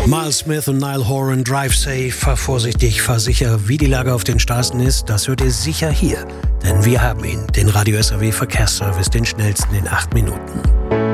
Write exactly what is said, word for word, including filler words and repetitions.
Miles Smith und Niall Horan, Drive Safe, fahr vorsichtig, fahr sicher. Wie die Lage auf den Straßen ist, das hört ihr sicher hier. Denn wir haben ihn, den Radio S R W Verkehrsservice, den schnellsten in acht Minuten.